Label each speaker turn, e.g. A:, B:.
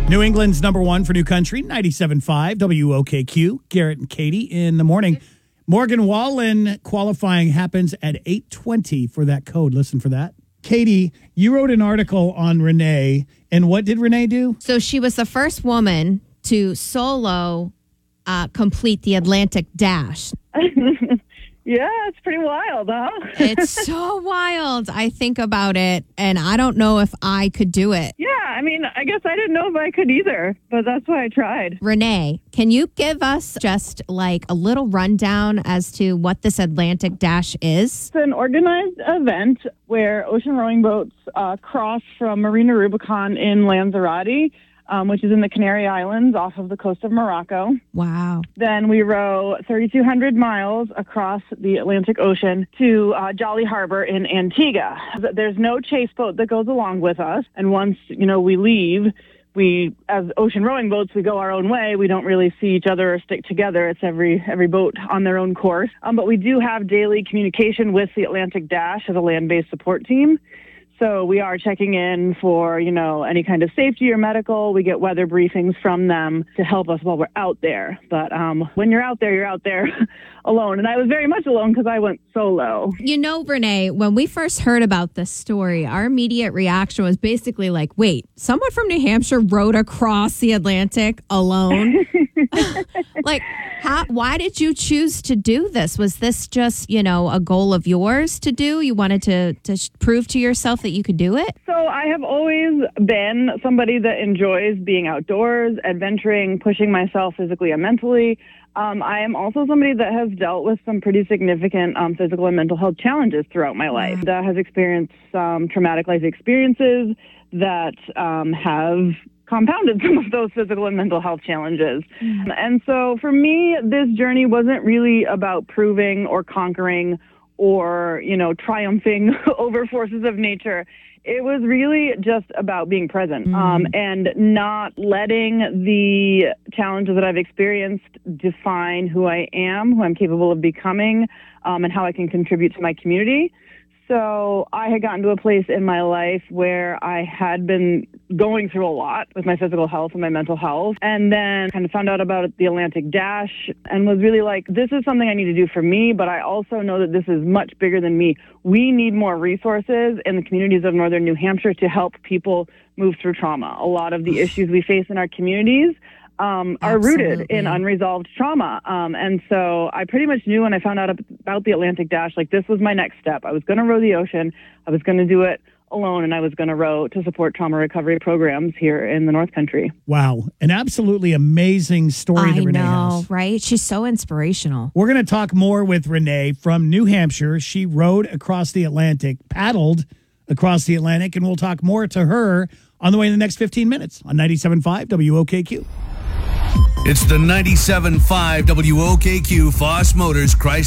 A: New England's number one for New Country, 97.5 WOKQ. Garrett and Katie in the morning. Morgan Wallen qualifying happens at 8:20 for that code. Listen for that. Katie, you wrote an article on Renee, and what did Renee do?
B: So she was the first woman to solo complete the Atlantic Dash.
C: Yeah, it's pretty wild, huh?
B: It's so wild. I think about it, and I don't know if I could do it.
C: Yeah, I mean, I guess I didn't know if I could either, but that's why I tried.
B: Renee, can you give us just like a little rundown as to what this Atlantic Dash is?
C: It's an organized event where ocean rowing boats cross from Marina Rubicon in Lanzarote, which is in the Canary Islands off of the coast of Morocco.
B: Wow.
C: Then we row 3,200 miles across the Atlantic Ocean to Jolly Harbor in Antigua. There's no chase boat that goes along with us. And once, we leave, as ocean rowing boats, we go our own way. We don't really see each other or stick together. It's every boat on their own course. But we do have daily communication with the Atlantic Dash as a land-based support team. So we are checking in for, any kind of safety or medical. We get weather briefings from them to help us while we're out there. But when you're out there alone. And I was very much alone because I went solo.
B: Renee, when we first heard about this story, our immediate reaction was basically like, wait, someone from New Hampshire rowed across the Atlantic alone? Why did you choose to do this? Was this just, a goal of yours to do? You wanted to prove to yourself that you could do it?
C: So I have always been somebody that enjoys being outdoors, adventuring, pushing myself physically and mentally. I am also somebody that has dealt with some pretty significant physical and mental health challenges throughout my life. That has experienced some traumatic life experiences that have compounded some of those physical and mental health challenges. And so for me, this journey wasn't really about proving or conquering or, triumphing over forces of nature. It was really just about being present and not letting the challenges that I've experienced define who I am, who I'm capable of becoming, and how I can contribute to my community. So I had gotten to a place in my life where I had been going through a lot with my physical health and my mental health, and then kind of found out about the Atlantic Dash and was really like, this is something I need to do for me, but I also know that this is much bigger than me. We need more resources in the communities of northern New Hampshire to help people move through trauma. A lot of the issues we face in our communities are rooted in unresolved trauma. And so I pretty much knew when I found out about the Atlantic Dash, this was my next step. I was going to row the ocean. I was going to do it alone, and I was going to row to support trauma recovery programs here in the North Country.
A: Wow. An absolutely amazing story that Renee has.
B: I know, right? She's so inspirational.
A: We're going to talk more with Renee from New Hampshire. She rowed across the Atlantic, paddled across the Atlantic, and we'll talk more to her on the way in the next 15 minutes on 97.5 WOKQ.
D: It's the 97.5 WOKQ Foss Motors Christ